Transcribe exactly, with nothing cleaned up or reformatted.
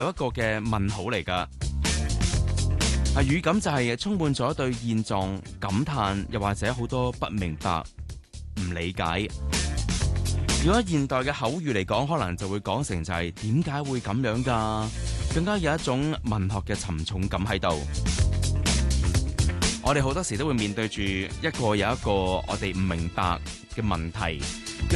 有一個嘅問號嚟㗎。啊，語感就係充滿咗對現狀感嘆，又或者好多不明白、唔理解。如果現代嘅口語嚟講，可能就會講成就係點解會咁樣㗎？更加有一種文學嘅沉重感喺度。我哋好多時都會面對住一個又一個我哋唔明白嘅問題。